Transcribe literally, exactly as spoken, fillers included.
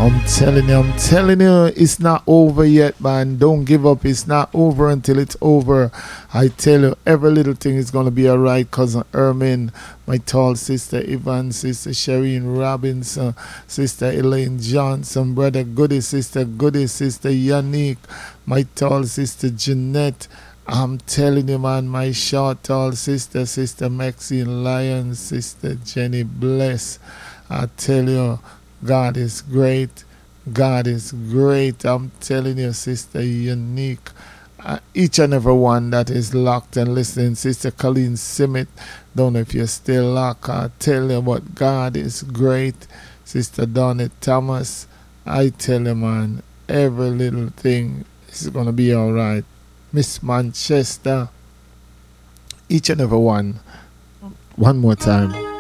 I'm telling you, I'm telling you, it's not over yet, man. Don't give up. It's not over until it's over. I tell you, every little thing is going to be all right. Cousin Ermin, my tall sister Yvonne, sister Shireen Robinson, sister Elaine Johnson, brother Goody, sister Goody, sister Yannick, my tall sister Jeanette. I'm telling you, man, my short, tall sister, sister Maxine Lyons, sister Jenny Bless. I tell you, God is great. God is great. I'm telling you, sister Unique. Uh, each and every one that is locked and listening. Sister Colleen Simmet, don't know if you're still locked. I tell you, but God is great. Sister Donnie Thomas, I tell you, man, every little thing is going to be all right. Miss Manchester, each and every one. One more time.